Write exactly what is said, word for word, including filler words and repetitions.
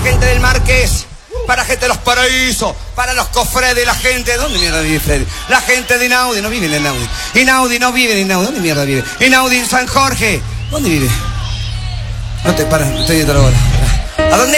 gente del Marqués, para la gente de los Paraísos, para los Cofredes, la gente... ¿Dónde mierda vive Freddy? La gente de Inaudi, no vive en Inaudi. Inaudi no vive en Inaudi, ¿dónde mierda vive? Inaudi en San Jorge, ¿dónde vive? No te paras, estoy de otra hora. ¿A dónde?